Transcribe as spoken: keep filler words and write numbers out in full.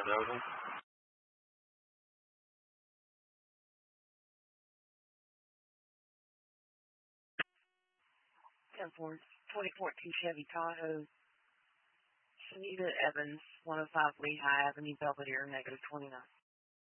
building. ten four, twenty fourteen Chevy Tahoe, Shanita Evans, one oh five Lehigh Avenue, Belvedere, negative twenty-nine.